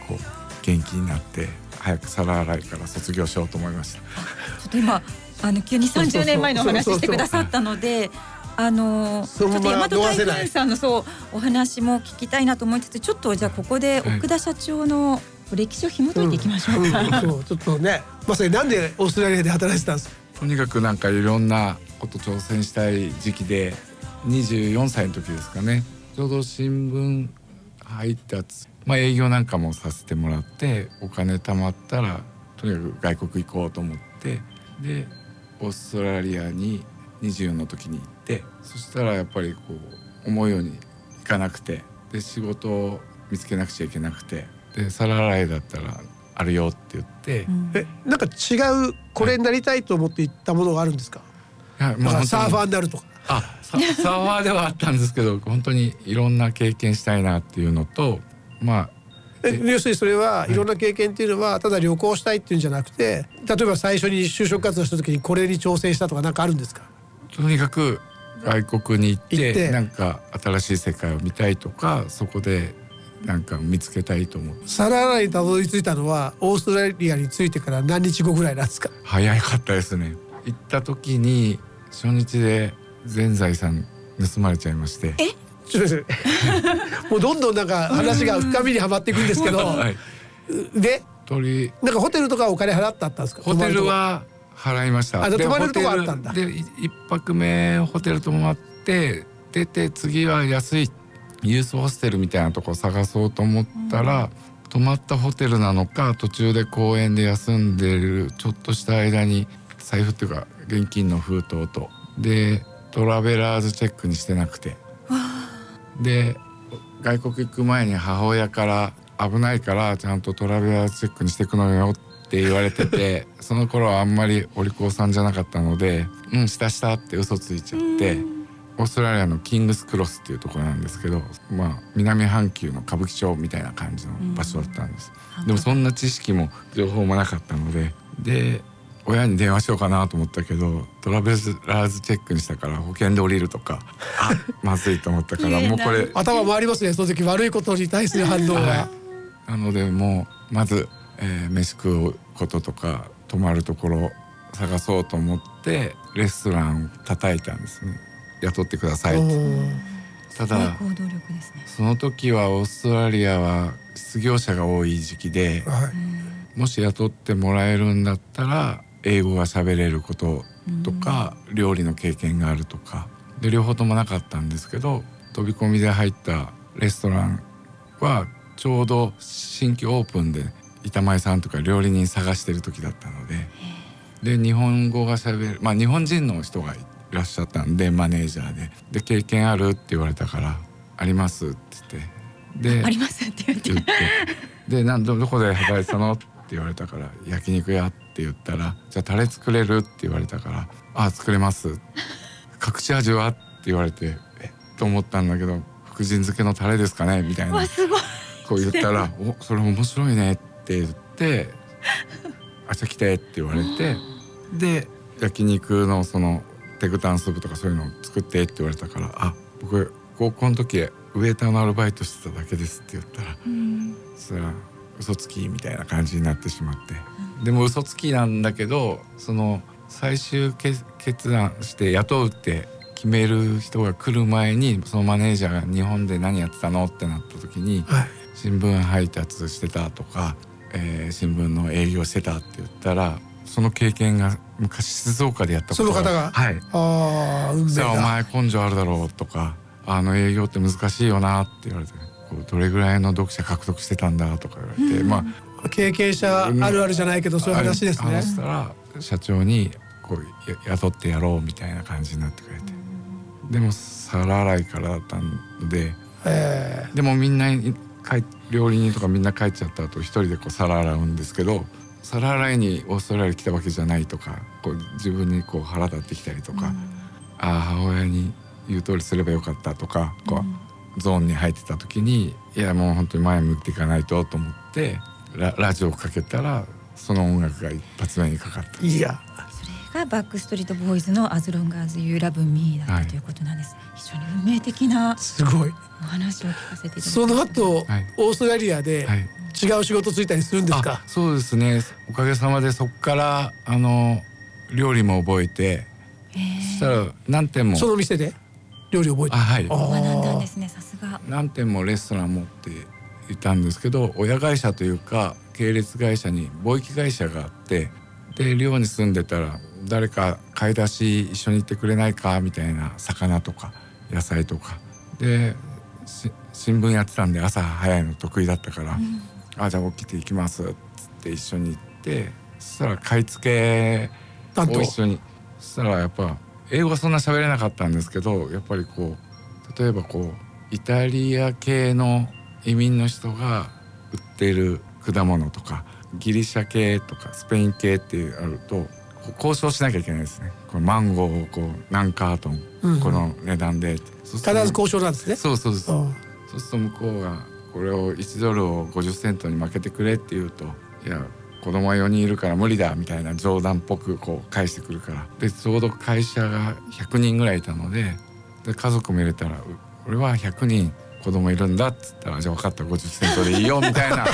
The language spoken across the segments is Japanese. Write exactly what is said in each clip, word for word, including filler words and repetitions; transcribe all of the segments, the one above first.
こう元気になって早く皿洗いから卒業しようと思いました。ちょっと今あの急にさんじゅうねんまえのお話してくださったので、あのちょっと大和大噴さんのそうお話も聞きたいなと思いつつ、ちょっとじゃあここで奥田社長の歴史を紐解いていきましょうか。 うんうん、そうちょっとね、まさになんでオーストラリアで働いてたんですか。 とにかくなんかいろんなこと挑戦したい時期で、にじゅうよんさいの時ですかね、ちょうど新聞入ったつ、まあ、営業なんかもさせてもらって、お金貯まったらとにかく外国行こうと思って、でオーストラリアににじゅうよんの時に行って、そしたらやっぱりこう思うようにいかなくて、で仕事を見つけなくちゃいけなくて、で皿洗いだったらあるよって言って、うん、 えなんか違うこれになりたいと思って行ったものがあるんですか。 はい、まあ、 サーファーになるとか。 あ、サーファーではあったんですけど本当にいろんな経験したいなっていうのと、まあえ要するにそれはいろんな経験っていうのは、はい、ただ旅行したいっていうんじゃなくて、例えば最初に就職活動した時にこれに挑戦したとか何かあるんですか。 とにかく外国に行ってなんか新しい世界を見たいとか、そこでなんか見つけたいと思う。 皿洗いにたどり着いたのはオーストラリアに着いてから何日後ぐらいなんですか。 早かったですね。行った時に初日で全財産盗まれちゃいまして。 えちょっともうどんどんなんか話が深みにはまっていくんですけど、はい、で鳥なんかホテルとかお金払ったったんですか。 ホテルは払いました。 あ、泊まれるとこあったんだ。 で一泊目ホテル泊まって出て、次は安いユースホステルみたいなとこ探そうと思ったら、うん、泊まったホテルなのか途中で公園で休んでるちょっとした間に財布っていうか現金の封筒とでトラベラーズチェックにしてなくて、で外国行く前に母親から危ないからちゃんとトラベラーズチェックにしていくのよって言われててその頃はあんまりお利口さんじゃなかったので、うんしたしたって嘘ついちゃって、オーストラリアのキングスクロスっていうところなんですけど、まあ南半球の歌舞伎町みたいな感じの場所だったんです。でもそんな知識も情報もなかったので、で親に電話しようかなと思ったけどトラベラーズチェックにしたから保険で降りるとかあまずいと思ったからもうこれ頭回りますね、その時悪いことに対する反応が、はい、 なのでもうまず、えー、飯食うこととか泊まるところ探そうと思ってレストランを叩いたんですね。雇ってくださいって。ただ行動力ですね。 その時はオーストラリアは失業者が多い時期で、はい、もし雇ってもらえるんだったら英語が喋れることとか、うん、料理の経験があるとかで両方ともなかったんですけど、飛び込みで入ったレストランはちょうど新規オープンで板前さんとか料理人探してる時だったので、で日本語が喋る、まあ日本人の人がいらっしゃったんでマネージャーで、で経験あるって言われたからありますって言って、 でありますって言って言ってでなんどどこで働いてたのって言われたから焼肉屋って言ったら、じゃあタレ作れるって言われたから、あ作れます隠し味はって言われてえっと思ったんだけど、福神漬けのタレですかねみたいなこう言ったらおそれ面白いねって言ってあじゃあ来てって言われて、で焼肉のそのテグタンスープとかそういうのを作ってって言われたから、あ僕高校の時ウェイターのアルバイトしてただけですって言ったら、うん、それは嘘つきみたいな感じになってしまって、うん、でも嘘つきなんだけどその最終決断して雇うって決める人が来る前にそのマネージャーが日本で何やってたのってなった時に、はい、新聞配達してたとか、えー、新聞の営業してたって言ったら、その経験が昔静岡でやったことがその方がはいあ運命だお前根性あるだろうとか、あの営業って難しいよなって言われて、こうどれぐらいの読者獲得してたんだとか言われて、まあ経験者あるあるじゃないけどそういう話ですね。 話したら社長にこう雇ってやろうみたいな感じになってくれて、でも皿洗いからだったので、でもみんな料理人とかみんな帰っちゃった後一人でこう皿洗うんですけど、皿洗いにオーストラリアに来たわけじゃないとか、こう自分にこう腹立ってきたりとか、うん、ああ母親に言う通りすればよかったとか、こうゾーンに入ってた時にいやもう本当に前向いていかないとと思って ラ, ラジオをかけたらその音楽が一発目にかかった。 いやそれがバックストリートボーイズの As Long As You Love Me だった、はい、ということなんです。非常に運命的なすごいお話を聞かせていただきました。 その後、はい、オーストラリアで違う仕事ついたりするんですか？ そうですね、おかげさまでそこからあの料理も覚えて、そしたら何店もその店で料理覚えて、 あ、はい、 学んだんですね。さすが。 何店もレストラン持っていたんですけど、親会社というか系列会社に貿易会社があって、で寮に住んでたら誰か買い出し一緒に行ってくれないかみたいな、魚とか野菜とかで新聞やってたんで朝早いの得意だったから、うん、あじゃあ起きて行きますっつって一緒に行って、そしたら買い付けを一緒に、そしたらやっぱ英語はそんな喋れなかったんですけど、やっぱりこう例えばこうイタリア系の移民の人が売ってる果物とかギリシャ系とかスペイン系っていうあると交渉しなきゃいけないですね。このマンゴーをこう何カートン、うん、この値段で必ず交渉なんですね。 そうそうそう。そうすると向こうがこれをいちドルをごじゅっセントに負けてくれって言うと、いや子供はよにんいるから無理だみたいな冗談っぽくこう返してくるから、でちょうど会社がひゃくにんぐらいいたので、で家族も入れたら俺はひゃくにん子供いるんだっつったら、じゃあ分かったごじゅっセントでいいよみたいな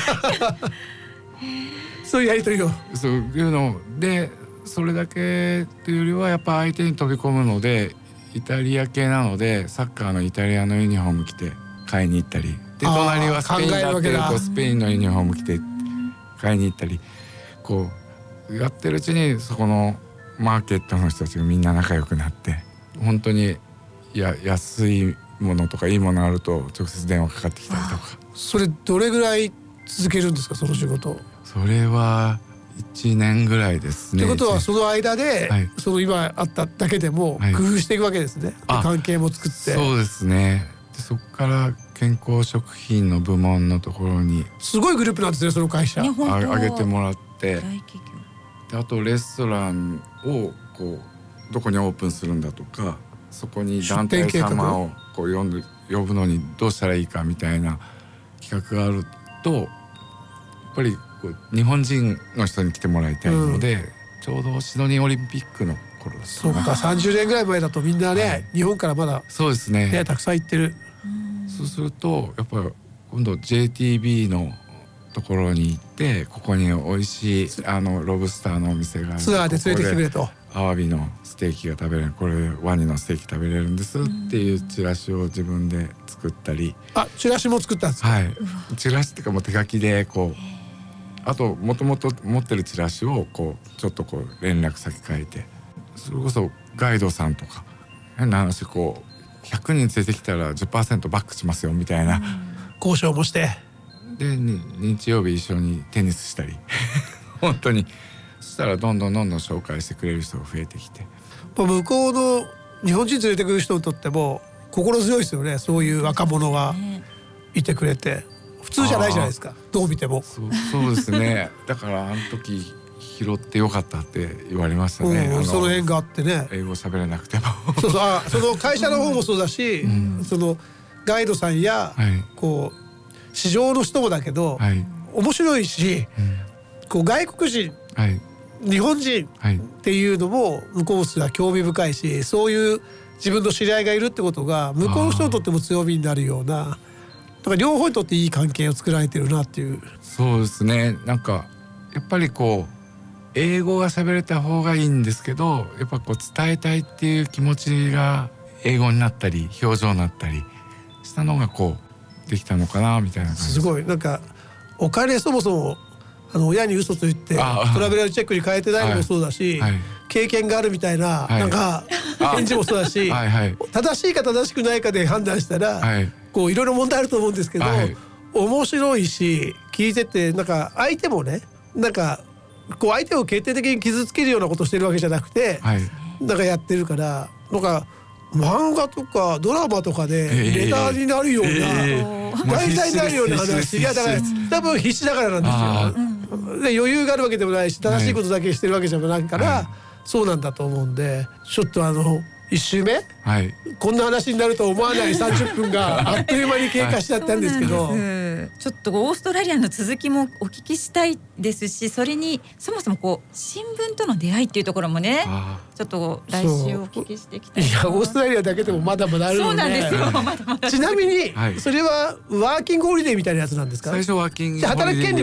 そういうやり取りをそういうので、それだけっていうよりはやっぱ相手に飛び込むので、イタリア系なのでサッカーのイタリアのユニフォーム着て買いに行ったり、で隣はスペインだっていうとスペインのユニフォーム着て買いに行ったり、こうやってるうちにそこのマーケットの人たちがみんな仲良くなって、本当にいや安いものとかいいものあると直接電話かかってきたりとか。 それどれぐらい続けるんですか、その仕事？ それはいちねんぐらいですね。 ということはその間で、はい、その今あっただけでも工夫していくわけですね、はい、関係も作って。 そうですね。でそこから健康食品の部門のところにすごいグループなんですね、その会社。 あげてもらって、であとレストランをこうどこにオープンするんだとか、そこに団体様をこう呼んで呼ぶのにどうしたらいいかみたいな企画があると、やっぱりこう日本人の人に来てもらいたいので、うん、ちょうどシドニーオリンピックの頃です。 そうか、さんじゅうねんぐらい前だとみんなね、はい、日本からまだそうですね、 ねたくさん行ってる。 そうするとやっぱり今度 ジェイティービー のところに行って、ここに美味しいあのロブスターのお店がある、 ツアーで連れてきてくれと、 アワビのステーキが食べれる、これワニのステーキ食べれるんですっていうチラシを自分で作ったり。 あ、チラシも作ったんですか？ はい、チラシっていうかもう手書きでこう、あともともと持ってるチラシをこうちょっとこう連絡先書いて、それこそガイドさんとか変な話こうひゃくにん連れてきたら じゅっパーセント バックしますよみたいな交渉もして、で日曜日一緒にテニスしたり本当に。そしたらどんどんどんどん紹介してくれる人が増えてきて、 向こうの日本人連れてくる人にとっても心強いですよね。そういう若者がいてくれて普通じゃないじゃないですか、どう見ても。 そう、そうですねだからあの時拾ってよかったって言われましたね、 うん、その縁があってね。 英語喋れなくてもそうそう、あ、その会社の方もそうだし、うん、そのガイドさんや、はい、こう市場の人もだけど、はい、面白いし、うん、こう外国人、はい、日本人っていうのも向こうが興味深いし、そういう自分の知り合いがいるってことが向こうの人にとっても強みになるような、だから両方にとっていい関係を作られてるなっていう。 そうですね。なんかやっぱりこう英語が喋れた方がいいんですけど、やっぱこう伝えたいっていう気持ちが英語になったり表情になったりしたのがこうできたのかなみたいな感じです。 すごいなんかお金そもそもあの親に嘘と言ってトラベラルチェックに変えてないのもそうだし、はいはい、経験があるみたいな、はい、なんか返事もそうだしはい、はい、正しいか正しくないかで判断したら、はい、こういろいろ問題あると思うんですけど、はい、面白いし聞いてて、なんか相手もね、なんかこう相手を決定的に傷つけるようなことをしてるわけじゃなくて、はい、なんかやってるから、なんか漫画とかドラマとかでネタになるような、えー、題材になるような話、いやだから多分必死だからなんですよ。で余裕があるわけでもないし、正しいことだけしてるわけじゃないから、はい、そうなんだと思うんで、ちょっとあのいち周目、 はい、 こんな話になると思わないさんじゅっぷんがあっという間に経過しちゃったんですけど、はい、 ちょっとオーストラリアの続きもお聞きしたいですし、それにそもそもこう新聞との出会いっていうところもね、ちょっと来週お聞きしていきたい。 いやオーストラリアだけでもまだまだあるので。 そうなんですよ、まだまだ。 ちなみにそれはワーキングホリデーみたいなやつなんですか？ 最初ワーキングホリデー働く権利